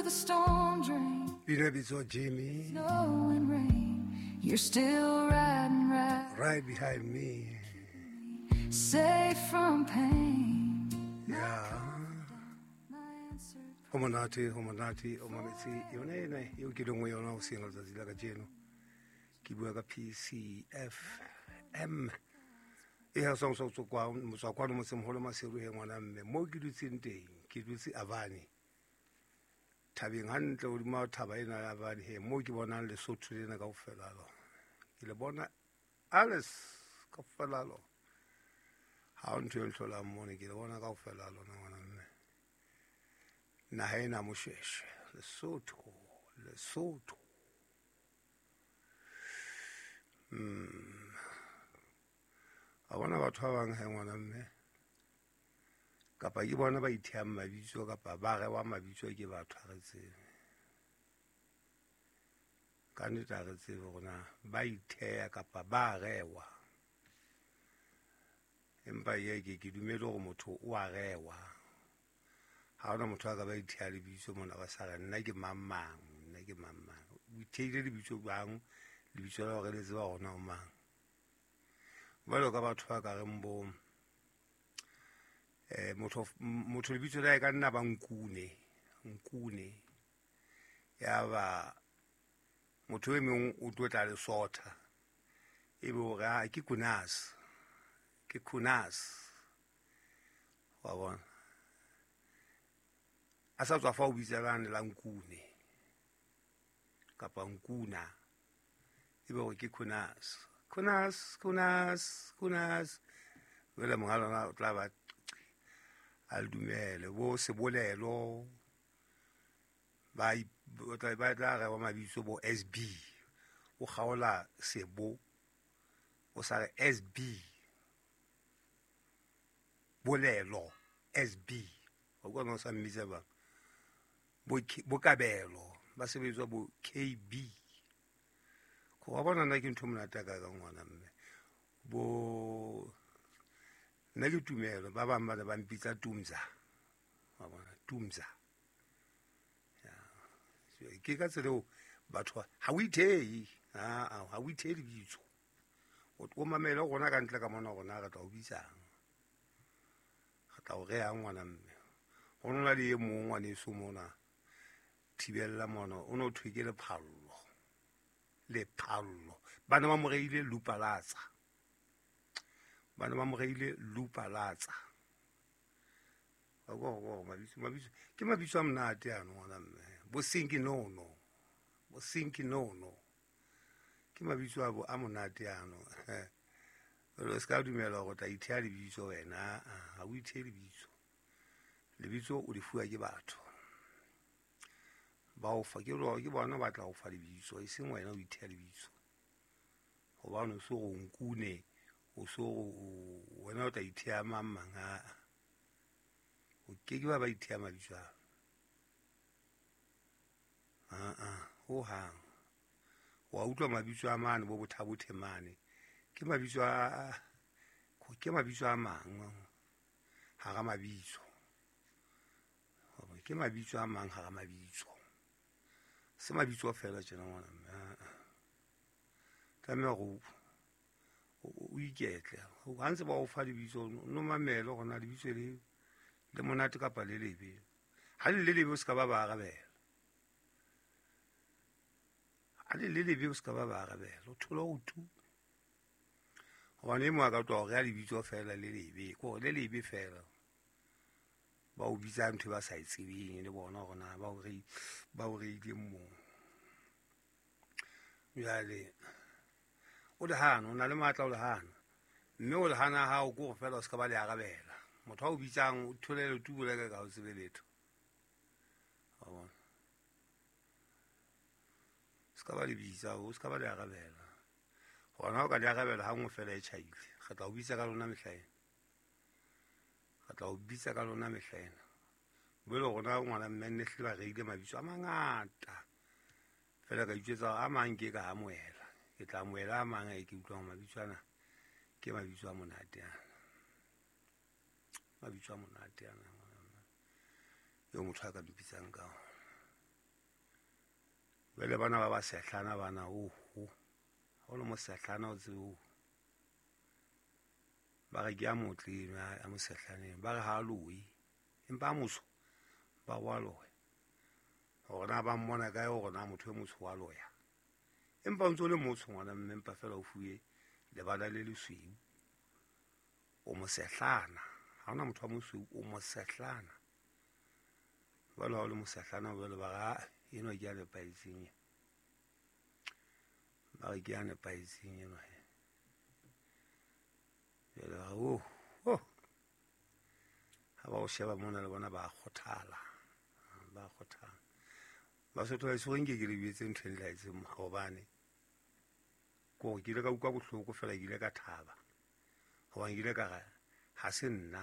the storm drain, Jimmy, snow and rain, you're still riding right behind me. safe from pain. Yeah. Homonati, omameti, yone, you get away on all singles as like a geno. Kibuaga PCFM. It has also to go on, Musaquano, some Holoma Silver, one and more Kidusin day, Kidusi Avani. Tabbing hand to Mount Tabaina Avani here, Mogibonan, the Sotrin and Goffelalo. Ilabona Alice Goffelalo. How until Tola morning, Ilabona Goffelalo, no one. Nahena Mushesh, Lesotho. I want about how long hang on a me. Capa, you want to buy Tiam, my visual capa, Barra, my visual give out Tarasi. Candidate Tarasi, buy Tea capa, Barrewa. Empire Gidumedo to Warewa. How do I talk about television on our side? Naggy mamma. We take the visual ground, the visual organization or no man. Well, about Twagarambo Motor like a Nabankune, Unkune. Yava Motuemi would do it at a sort. Ibora Kikunas. One. Asas wa fau bizalan langkune. Kapankuna. Ibo ki kunas. Kunas. Wela mongalo na tlaba aldumele wo se bolelo. Ba tla wa mabiso bo SB. O khaola sebo. O sa SB. Bolelo SB. O go no sa mizaba. Bokabelo ba sebetswa bo KB go bona nna ke ntho monata ka ngwana mme bo nna ke tumelo ba bang ba ba mpitsa Tumza wa bona Tumza ya ke ka tselo batho ha o ithei ha o ithei bitso o mamela gona ka ntle ka mona gona ga tla o bitsang ga tla o re ya ngwana mme go nna le mongwe ne so mona Tibella mono, uno twigge le pallo. Bana mamoreile lupalazza. Oh, mabiso. Ke mabiso a mnate ano ngwana mme. Bo sinki nono. Ke mabiso a bo a monate ano. Lo ska dumela go ta ithia le bitso wena. Ha o ithia le bitso. Le bitso o di fuwa ke batho. Ba o fa ke bona ba tla o fa lebitso e seng wena o ithea lebitso go ba no so go nkune o so wena o tla ithea mamanga o ke ba ithea mabitso o hang wa utlwa mabitso a mane bo bothabothe mane ke mabitso a mang ha ga mabitso ke mabitso a mang ha ga mabitso se mabitso fela tsena ngwana mme tlamela go o iketle o gantse ba o fa lebitso no mamelo gona lebitso le monate kapa le lebe ha le lebe o ska ba arabela o thola o tu wa ne mo ga twa ga lebitso fela le lebe ko le lebe fela ba o bitsa ntho ba sa itsebeng le bona gona ba o re di mo yale o le hana o na le matla o le hana mme o le hana ha o go fela o ska ba le agabela motho a o bitsang o tholele tubule ka o sebeletho a bona ska ba le bitsa o ska ba le agabela gona o ka le agabela ha ngwe fela e chaile ga tla o bitsa ka lona mehlaena Bolo gona ngwana mmenne hle ba reile mabitso a mangata fela ka itsetsa a mang ke ka amoela ke tla amoela a mang ke utlwa mabitso ana ke mabitso a monate ana yo motho a ka mpitsang ka Bele bana ba ba sehlana bana o le mo sehlana o tseo ba re ke a motli a mo sehlaneng ba re ha loi empa motho ba wa loya gona ba mmona kae gona motho e motho wa loya empa ntse le motho ngwana mme empa fela o fuye lebala le lesweu o mo sehlana ha ona motho wa mosweu o mo sehlana ba le ha o le mo sehlana ba le ba ga eno ke ya le paitseng ba re ke ya ne paitseng eno ha ba o sheba mona le bona ba kgothala ba sotho ba se nke ke le bietse ntho e nlaetse gobane ko ke ile ka utlwa bohloko fela ke ile ka thaba gobane ke ile ka ga ha se nna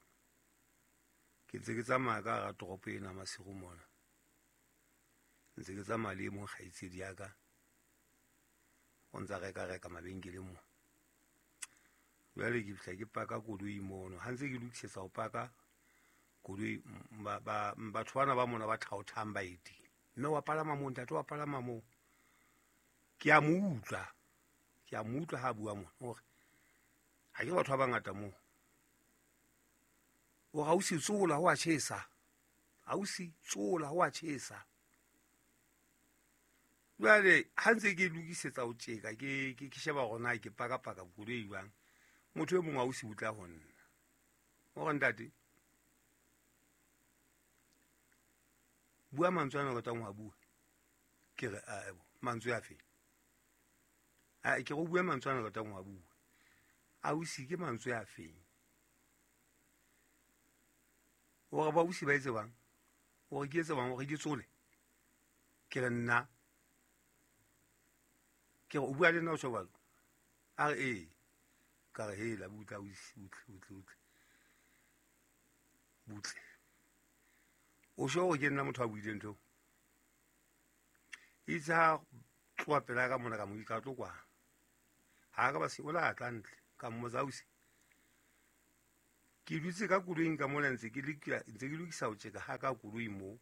ke ntse ke tsamaya ka ga toropo ena masigo mona ntse ke tsamaya le mo kgaitsedi ya ka o ntsa reka mabenkeleng mo jwale ke fihla ke paka koloi mono ha ntse ke lokisetsa go paka koloi batho bana ba mona ba thaothang baeti mme wa palama mo ntate wa palama mo ke a mo utlwa ha a bua mona gore ha ke batho ba bangata mo o gausi tsola ho a tjhesa jwale ha ntse ke lokisetsa ho tjeka ke sheba gona ke paka koloi jwang motho e mongwe ausi o tla ho nna o re ntate bua mantswe ana ka tang wa bua ke re a mantswe a fe ke go bua mantswe ana ka tang wa bua ausi ke mantswe a fe o re ba ausi ba etse bang o re ke etse bang o re ke tsole ke re nna ke go bua le nna o shobalo a re ka re hela butla butle o sho go ke nna motho a buile ntho itse ha tloa pela ka mona ka mo ka tlo kwa ha ka ba se o la tla ntle ka mmotsa ausi ke dutse ka koloing ka mona ntse ke lokisa ho tjeka ha ka koloi mo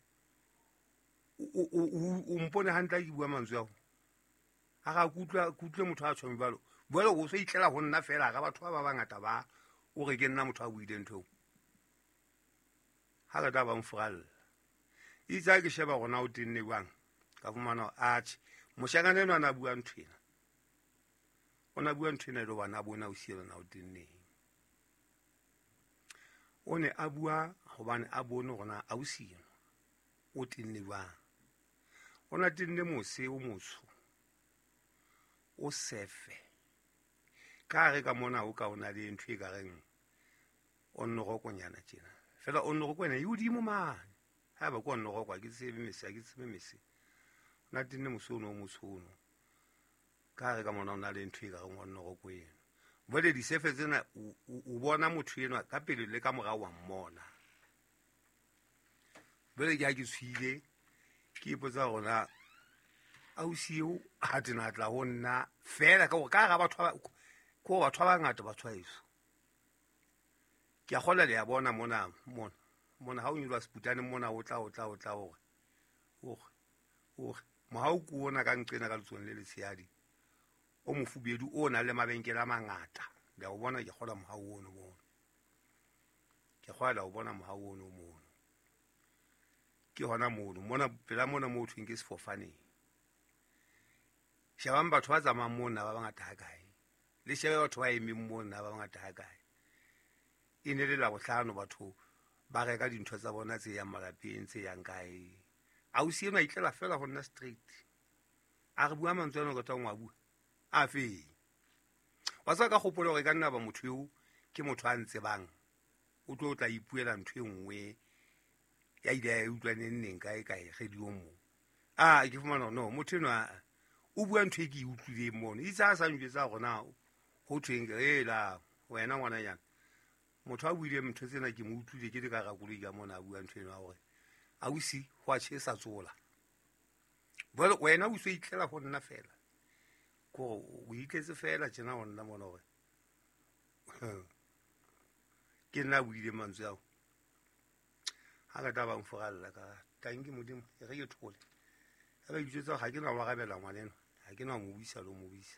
o mpone hantle ke bua mantswe ao a ga kutlwe motho a tshwami balo bole o so itlela ho nna fela ga batho ba bangata ba o re ke nna motho a buile ntho ha ka ba mfuralla itse ke sheba gona o tenne bang ka fumana athe moshakane no ana bua nthwena ona bua nthwena le bana bona o siela na o tenne o ne a bua gobane a bone gona a o sino o tenne bang ona tenne mose o motsho o sefe ka re ka mona o ka ona le ntwe ka reng o nno go konyana tjena fela o nno go kwena e udimo mane ha ba go nno go kwa ke tsebe mese na tenne mosono o motsono ka re ka mona ona le ntwe ka reng o nno go kwena bole di sefe tsena o bona motho eno ka pele le ka morao wa mmona bole ke ha ke tshwile ke ipotsa gona ausieo ha tena tla ho nna fela ka ga batho ba ngata ba tshwaetso ke a gola le ya bona mona ha o nyolwa seputane mona o tla gore mohau ko ona ka nqena ka letsong le letshehadi o mofubedu o na le mabenkele a mangata le go bona ke gola mohau ono mono ke gola go bona mohau ono mono ke hona mono mona pela mona mo thweng ke sefofaneng shabang batho ba tsamayang mona ba bangata ha kae le shebe batho ba emeng mona ba bangata ha kae e ne le la bohlano batho ba reka dintho tsa bona tse yang malapeng tse yang kae ausi eno a itlela fela go nna straight a re bua mantswe ano ka tang wa bua a fe wa sa ka kgopolo gore ka nna ba motho eo ke motho a ntse bang o tlo tla ipuela ntho e nngwe ya ile ya utlwaneng neng kae ge di o mo ke fumana no motho eno o bua ntho e ke utlwileng mono itse a sa njwetsa gona go thweng la wena ngwananyana motho a buile ntho tsena ke mo utlwile ke le ka ga koloi ka mona a bua ntho eno ya gore ausi go a tjhesa tsola bole wena o so itlela go nna fela ko o itletse fela tjena go nna mona gore ke nna buile mantswe ao ha ka taba mfogalla ka tanki modimo ge ke thole ba itsetsa ga ke na wa gabela ngwaneno ga ke na mo buisa lo mo buisa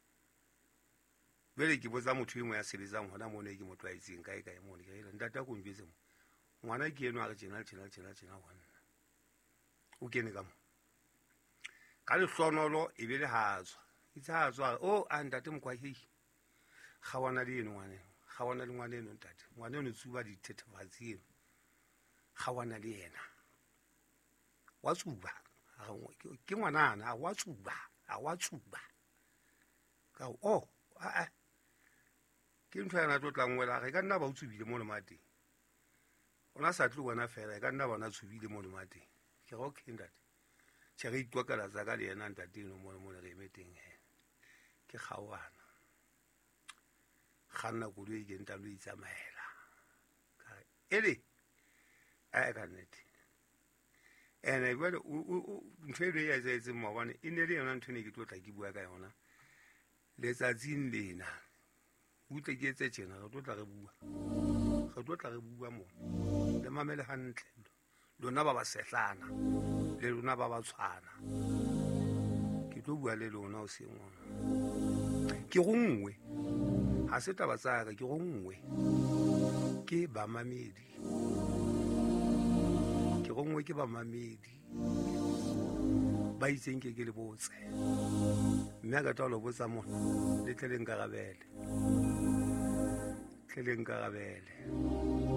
bele ke botsa motho engwe ya sebetsang hona mo ne ke motho a itseng kae kae mo ne ke ile ntata ko njetse mo ngwana ke eno a re tjena hona o kene ka mo ka le hlonolo e be le hatswa itse hatswa o a ntate mokwa hei ga wana le eno ngwaneno ga wana le ngwaneno ntate ngwaneno tsuba dithethefatsi eno ga wana le yena wa tsuba ke ngwanana wa tsuba ka o a ke ntho yana tlotlang wela ga ka nna ba o tsubile mo le mateng ona sa tlo bona fela ka nna bona tsubile mo le mateng ke go kindate tšha re itwakala tsa ka le yena ntate eno mo le re emeteng he ke kgawana ga nna koloi ke ntalo itsamaela ele a ka nnete ene jwale ntho e ya etseng maobane e ne le yona ntho ne ke tlo tla ke bua ka yona letsatsing lena utlwe ke etse tjena re tlo tla re bua mo le mamele hantle lona ba ba sehlana le lona ba ba tshwana ke tlo bua le lona o seng ona ke go nngwe ha se taba tsaka ke go nngwe ke ba mamedi ke go nngwe ke ba mamedi ba itseng ke le botse mme a ka tla lo botsa mona le tleleng karabele